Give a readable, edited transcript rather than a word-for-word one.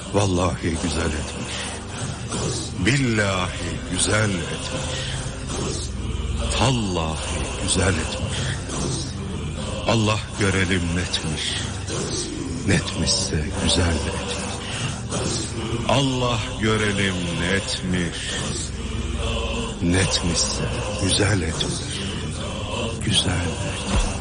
Vallahi güzel etmiş. Billahi güzel etmiş. Tallahi güzel etmiş. Allah görelim netmiş. Netmişse güzel etmiş. Allah görelim netmiş. Netmişse güzel etmiş. Güzel etmiş.